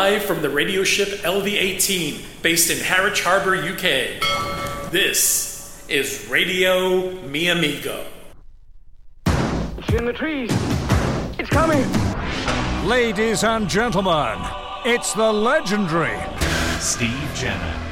live from the radio ship LV-18, based in Harwich Harbour, UK. This is Radio Mi Amigo. It's in the trees. It's coming. Ladies and gentlemen, it's the legendary Steve Jenner.